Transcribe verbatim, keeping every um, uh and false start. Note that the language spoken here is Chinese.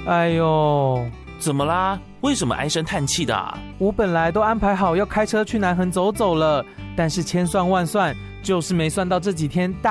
哎呦， 怎么啦？为什么唉声叹气的啊？ 我本来都安排好要开车去南横走走了，但是千算万算，就是没算到这几天大